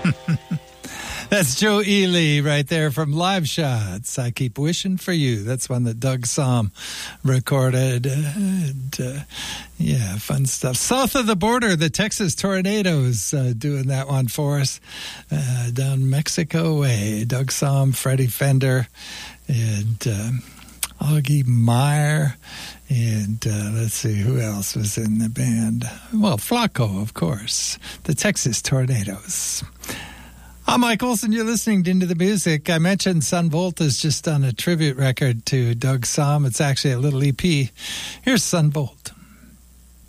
That's Joe Ely right there from Live Shots. I Keep Wishing for You. That's one that Doug Somm recorded. Yeah, fun stuff. South of the border, the Texas Tornadoes doing that one for us down Mexico way. Doug Somm, Freddie Fender, and Augie Meyer. And let's see, who else was in the band? Well, Flacco, of course. The Texas Tornadoes. I'm Mike Olson. You're listening to Into the Music. I mentioned Son Volt has just done a tribute record to Doug Somm. It's actually a little EP. Here's Son Volt.